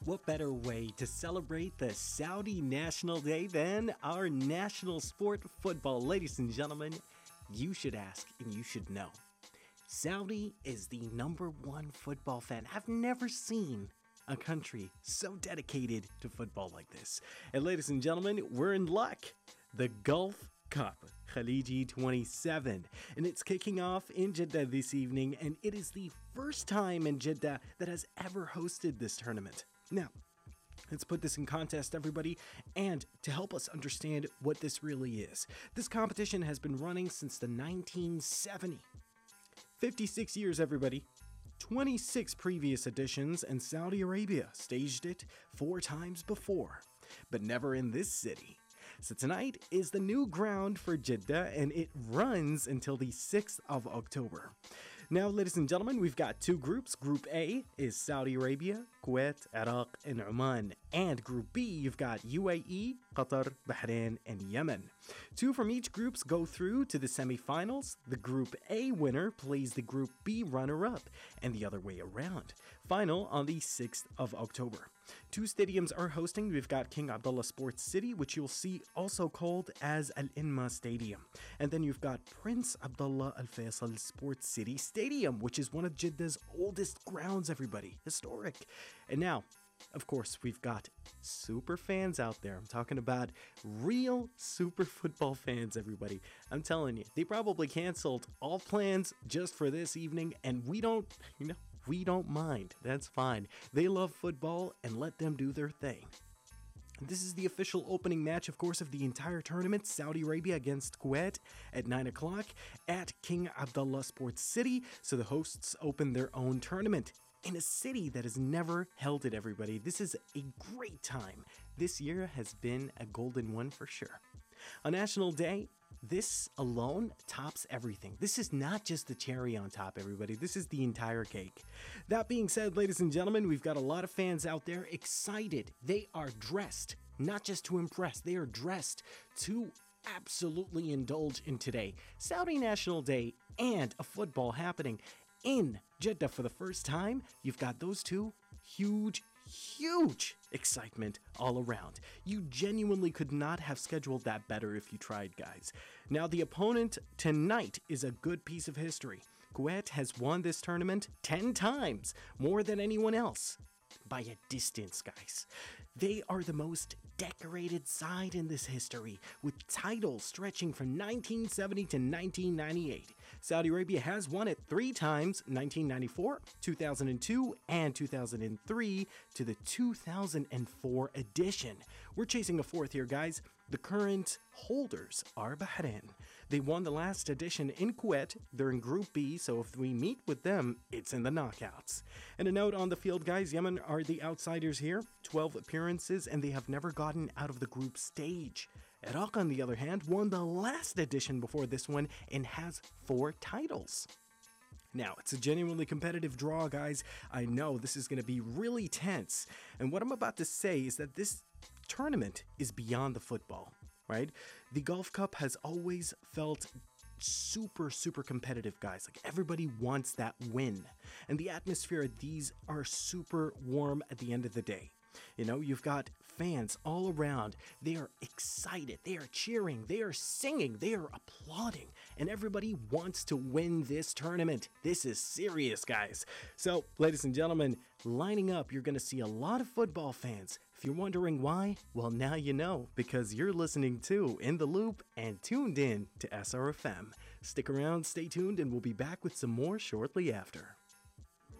What better way to celebrate the Saudi National Day than our national sport, football? Ladies and gentlemen, you should ask and you should know. Saudi is the number one football fan. I've never seen a country so dedicated to football like this. And ladies and gentlemen, we're in luck. The Gulf Cup, Khaliji 27. And it's kicking off in Jeddah this evening, and it is the first time in Jeddah that has ever hosted this tournament. Now, let's put this in context, everybody, and to help us understand what this really is. This competition has been running since the 1970s. 56 years, everybody. 26 previous editions, and Saudi Arabia staged it 4 times before, but never in this city. So tonight is the new ground for Jeddah, and it runs until the 6th of October. Now, ladies and gentlemen, we've got 2 groups. Group A is Saudi Arabia, Kuwait, Iraq, and Oman. And Group B, you've got UAE, Qatar, Bahrain, and Yemen. 2 from each group go through to the semifinals. The Group A winner plays the Group B runner-up, and the other way around. Final on the 6th of October. 2 stadiums are hosting. We've got King Abdullah Sports City, which you'll see also called as Al Inma Stadium. And then you've got Prince Abdullah Al Faisal Sports City Stadium, which is one of Jeddah's oldest grounds, everybody. Historic. And now, of course, we've got super fans out there. I'm talking about real super football fans, everybody. I'm telling you, they probably canceled all plans just for this evening, and we don't mind. That's fine. They love football, and let them do their thing. This is the official opening match, of course, of the entire tournament. Saudi Arabia against Kuwait at 9 o'clock at King Abdullah Sports City. So the hosts open their own tournament in a city that has never held it, everybody. This is a great time. This year has been a golden one for sure. On National Day, this alone tops everything. This is not just the cherry on top, everybody. This is the entire cake. That being said, ladies and gentlemen, we've got a lot of fans out there excited. They are dressed, not just to impress, they are dressed to absolutely indulge in today. Saudi National Day and a football happening in Jeddah for the first time. You've got those two huge excitement all around. You genuinely could not have scheduled that better if you tried, guys. Now, the opponent tonight is a good piece of history. Kuwait has won this tournament 10 times, more than anyone else. By a distance, guys. They are the most decorated side in this history, with titles stretching from 1970 to 1998. Saudi Arabia has won it 3 times, 1994, 2002, and 2003 to the 2004 edition. We're chasing a 4th here, guys. The current holders are Bahrain. They won the last edition in Kuwait. They're in Group B, so if we meet with them, it's in the knockouts. And a note on the field, guys, Yemen are the outsiders here. 12 appearances, and they have never gotten out of the group stage. Iraq, on the other hand, won the last edition before this one and has 4 titles. Now, it's a genuinely competitive draw, guys. I know this is going to be really tense. And what I'm about to say is that this tournament is beyond the football, right? The Gulf Cup has always felt super competitive, guys. Like, everybody wants that win. And the atmosphere at these are super warm at the end of the day. You know, you've got fans all around. They are excited. They are cheering. They are singing. They are applauding. And everybody wants to win this tournament. This is serious, guys. So, ladies and gentlemen, lining up, you're going to see a lot of football fans. If you're wondering why, well, now you know, because you're listening to In the Loop and tuned in to SRFM. Stick around, stay tuned, and we'll be back with some more shortly after.